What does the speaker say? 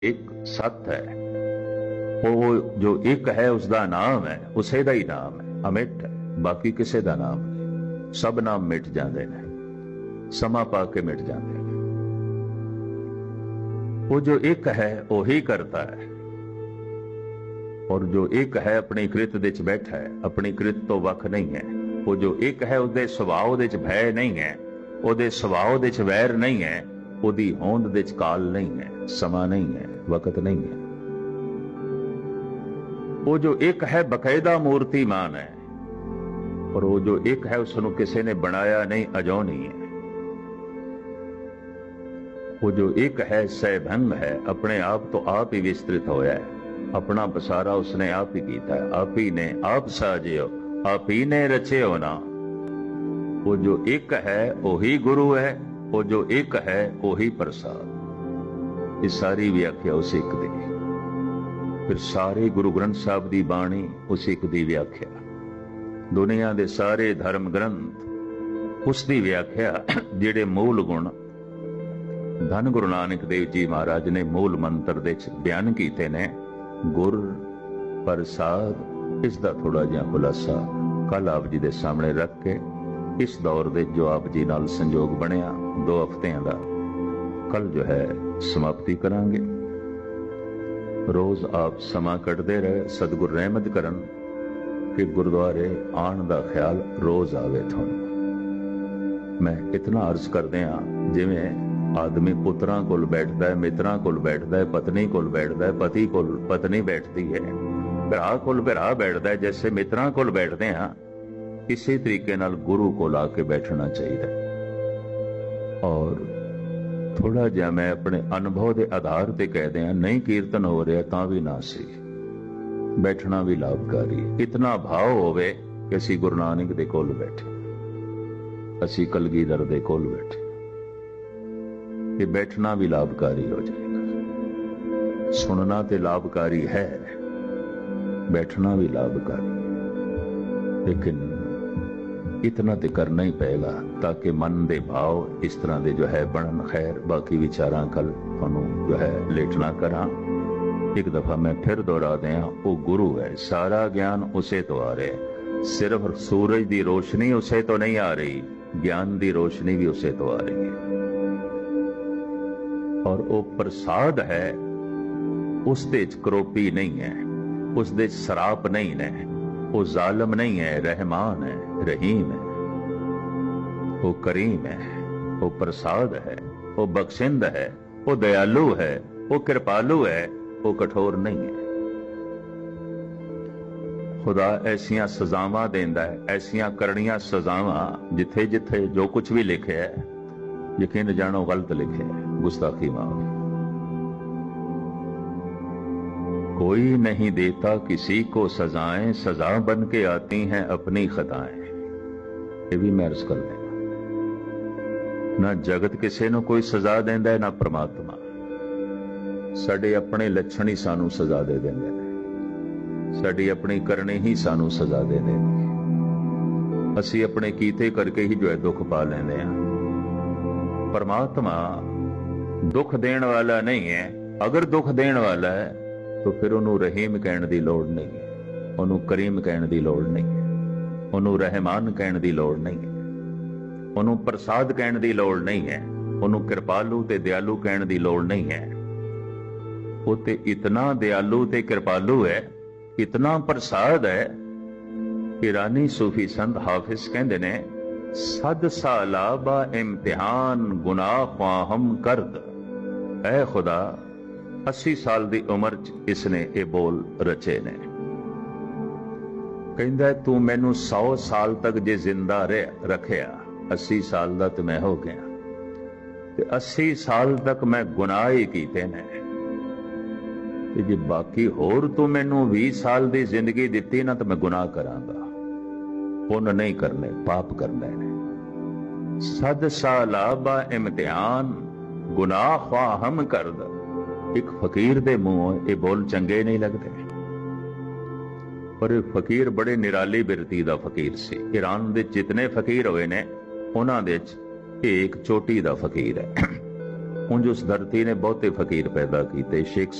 एक सत है, वो जो एक है उसका नाम है, उसे दा ही नाम है, अमिट है, बाकी किसी का नाम नहीं। सब नाम मिट जाते हैं, समा पा के मिट जाते हैं। वो जो एक है वही करता है, और जो एक है अपनी कृत दे च बैठा है, अपनी कृत तो वख नहीं है। वो जो एक है उसके सुभाव दे च भय नहीं है, ਉਹਦੇ ਸੁਭਾਅ ਦੇ ਚ ਵੈਰ ਨਹੀਂ ਹੈ, ਉਹਦੀ ਹੋਂਦ ਦੇ ਚ ਕਾਲ ਨਹੀਂ ਹੈ, ਸਮਾਂ ਨਹੀਂ ਹੈ, ਵਕਤ ਨਹੀਂ ਹੈ। ਉਹ ਜੋ ਇੱਕ ਹੈ ਬਕਾਇਦਾ ਮੂਰਤੀਮਾਨ ਹੈ, और वो जो एक है उसनों किसी ने बनाया नहीं, अजो नहीं है। वो जो एक है सहभंग है, अपने आप तो आप ही विस्तृत होया है, अपना पसारा उसने आप ही कीता है, आप ही ने आप साजियो, आप ही ने रचे हो ना। वो जो एक है वही गुरु है, वो जो एक है वही प्रसाद। ये सारी व्याख्या उस एक दी। फिर सारे गुरु ग्रंथ साहब की बाणी उस एक दी व्याख्या, दुनिया दे सारे धर्म ग्रंथ उसकी व्याख्या, जिहड़े मूल गुण धन गुरु नानक देव जी महाराज ने मूल मंत्र दे बयान कीते ने। गुर प्रसाद, इसका थोड़ा जिहा खुलासा कल आप जी दे सामने रख के इस दौर दे जो आप जी नाल संजोग बनिया 2 हफ्तियां दा, कल जो है समाप्ति करांगे। रोज आप समा कटदे रहे, सतगुर रहमत करन कि गुरुद्वारे आन दा ख्याल रोज आवे थानू। मैं इतना अर्ज कर दिया, जिवें आदमी पुत्रां कोल बैठदा है, मित्रां कोल बैठदा है, पत्नी कोल बैठदा है, पति कोल पत्नी बैठदी है, भरा कोल भरा बैठदा है, जैसे मित्रां कोल बैठदे हां, इसी तरीके नाल गुरु कोल आके बैठना चाहिए। और थोड़ा जिहा मैं अपने अनुभव के आधार पर कह दिया, नहीं कीर्तन हो रहा तां भी ना सी, बैठना भी लाभकारी। इतना भाव होवे कि असी गुरु नानक दे कोल बैठे, असी कलगीधर दे कोल बैठे, ये बैठना भी लाभकारी हो जाएगा। सुनना तो लाभकारी है, बैठना भी लाभकारी, लेकिन इतना तो करना ही पएगा ताकि मन दे भाव इस तरह दे जो है बनन। खैर, बाकी विचारां कल तुहानू जो है लेटना करा। एक दफा मैं फिर दोहरा दें, वो गुरु है, सारा ज्ञान उसे तो आ रहा है, सिर्फ सूरज की रोशनी उसे तो नहीं आ रही, ज्ञान की रोशनी भी उसे तो आ रही है। और वो प्रसाद है, उस दे करोपी नहीं है, उस दे शराप नहीं है, वो जालिम नहीं है, रहमान है, रहीम है, वो करीम है, वो प्रसाद है, वो बख्शिंद है, वो दयालु है, वो कृपालु है, वो कठोर नहीं है। खुदा ऐसियां सजावां देंदा है, ऐसियां करनियां सजावां, जिथे जिथे जो कुछ भी लिखे है, यकीन जानो गलत लिखे है, गुस्ताखी माफ। कोई नहीं देता किसी को सजाएं, सजा बन के आती हैं अपनी खताएं। ये भी मैं अर्ज कर देना, ना जगत किसी नूं कोई सजा देंदा है, ना परमात्मा। साडे अपने लक्षण ही सानू सजा दे देंगे ने, साडी अपनी करनी ही सानू सजा दे देंगे, असी अपने कीते करके ही जो है दुख पा लेंदे हां। परमात्मा दुख देण वाला नहीं है। अगर दुख देण वाला है तो फिर उन्होंने रहीम कहने की लोड़ नहीं है, उन्होंने करीम कहने की लोड़ नहीं है, उन्होंने रहमान कहने की लोड़ नहीं है, उन्होंने प्रसाद कहने की लोड़ नहीं है, उन्होंने कृपालु ते दयालु कहने की लोड़ नहीं है। वो ते इतना दयालु ते कृपालु है, इतना प्रसाद है कि रानी सूफी संत हाफिज कहते ने, सद साला बा इम्तिहान गुनाह ख्वाहम करद। ऐ खुदा, 80 साल की उम्र च इसने ये बोल रचे ने। कहंदा तू मैनू 100 साल तक जे जिंदा रखिया, 80 साल का तो मैं हो गया, ते 80 साल तक मैं गुनाह ही कीते ने, ते जे बाकी होर तू मैनू 20 साल की जिंदगी दिती ना, तो मैं गुनाह करांगा। पुण्य नहीं करने, पाप करने ने। सद साला बा इम्तिहान गुनाह ख्वाहम करद। एक फकीर दे मुंह ये बोल चंगे नहीं लगते, पर फकीर बड़े निराली बिरती दा फकीर सी। ईरान दे जितने फकीर होए ने, उन्हां दे एक चोटी दा फकीर है। ਉਂਝ ਉਸ ਧਰਤੀ ਨੇ ਬਹੁਤੇ ਫਕੀਰ ਪੈਦਾ ਕੀਤੇ। ਸ਼ੇਖ